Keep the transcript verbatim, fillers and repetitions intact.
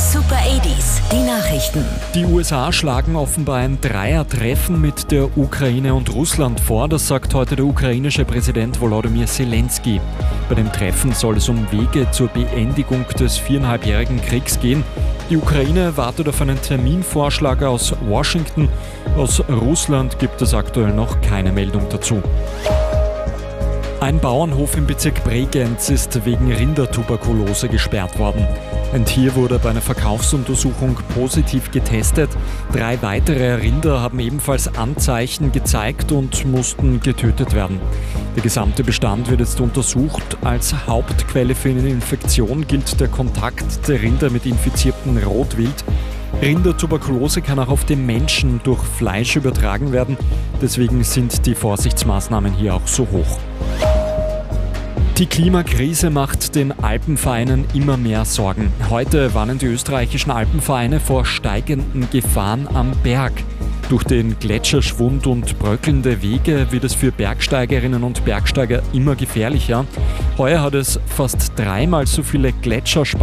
Super achtziger, die Nachrichten. Die U S A schlagen offenbar ein Dreiertreffen mit der Ukraine und Russland vor. Das sagt heute der ukrainische Präsident Volodymyr Zelensky. Bei dem Treffen soll es um Wege zur Beendigung des viereinhalbjährigen Kriegs gehen. Die Ukraine wartet auf einen Terminvorschlag aus Washington. Aus Russland gibt es aktuell noch keine Meldung dazu. Ein Bauernhof im Bezirk Bregenz ist wegen Rindertuberkulose gesperrt worden. Ein Tier wurde bei einer Verkaufsuntersuchung positiv getestet. Drei weitere Rinder haben ebenfalls Anzeichen gezeigt und mussten getötet werden. Der gesamte Bestand wird jetzt untersucht. Als Hauptquelle für eine Infektion gilt der Kontakt der Rinder mit infiziertem Rotwild. Rindertuberkulose kann auch auf den Menschen durch Fleisch übertragen werden. Deswegen sind die Vorsichtsmaßnahmen hier auch so hoch. Die Klimakrise macht den Alpenvereinen immer mehr Sorgen. Heute warnen die österreichischen Alpenvereine vor steigenden Gefahren am Berg. Durch den Gletscherschwund und bröckelnde Wege wird es für Bergsteigerinnen und Bergsteiger immer gefährlicher. Heuer hat es fast dreimal so viele Gletscherspalten